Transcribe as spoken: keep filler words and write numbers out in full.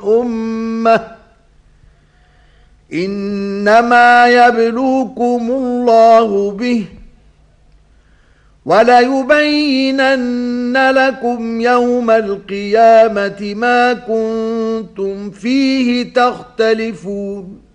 أمة إنما يبلوكم الله به وليبينن لكم يوم القيامة ما كنتم فيه تختلفون.